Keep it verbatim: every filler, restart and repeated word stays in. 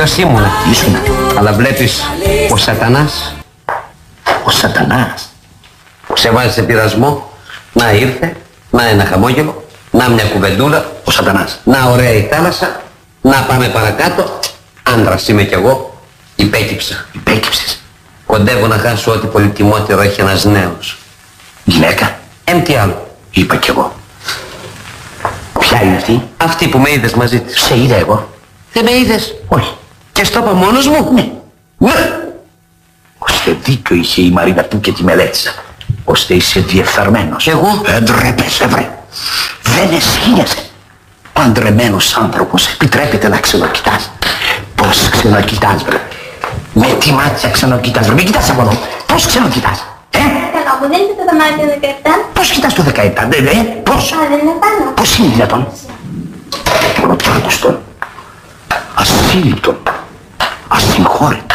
Ποιος ήμουν? Ήσουν. Αλλά βλέπεις, ο Σατανάς. Ο Σατανάς. Σε βάζει σε πειρασμό. Να ήρθε, να ένα χαμόγελο, να μια κουβεντούλα. Ο Σατανάς. Να ωραία η θάλασσα, να πάμε παρακάτω. Άντρας είμαι κι εγώ, υπέκυψα. Υπέκυψες. Κοντεύω να χάσω ό,τι πολυτιμότερο έχει ένας νέος. Γυναίκα. Εμ τι άλλο. Είπα κι εγώ. Ποια είναι αυτή? Αυτή που με είδες μαζί της. Σε είδα εγώ. Δεν με είδες? Όχι. Και στο είπα μόνος μου? Ναι. Ναι. Ώστε δίκιο είχε η Μαρίνα που και τη μελέτησα. Ώστε είσαι διεφθαρμένος. Εγώ? Ε, ντρέπεσαι βρε. Δεν εσχύνεσαι. Παντρεμένος άνθρωπος επιτρέπεται να ξενοκοιτάς. Πώς ξενοκοιτάς βρε? Με τι μάτια ξενοκοιτάς βρε? Μην κοιτάς από εδώ. Πώς ξενοκοιτάς? Ε? Καλά, μου δίνετε το δωμάτιο δεκαεπτά. Πώς κοιτάς το δεκαεπτά? Ναι, ναι. Πώς? Α, δεν είναι πάνω. Πώς είναι δυνατόν? Μονοπιάτος τον. Ασύλληπτον. Ασυγχώρητον.